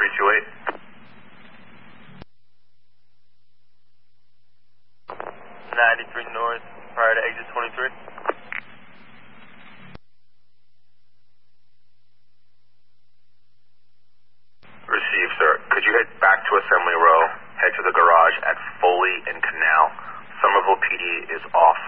328. 93 north, prior to exit 23. Received, sir. Could you head back to Assembly Row, head to the garage at Foley and Canal. Somerville PD is off.